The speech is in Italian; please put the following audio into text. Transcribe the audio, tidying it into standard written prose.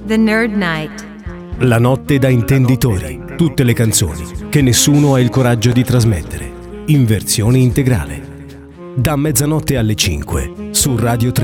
The Nerd Night. La notte da intenditori. Tutte le canzoni che nessuno ha il coraggio di trasmettere. In versione integrale. Da mezzanotte alle 5 su Radio 3.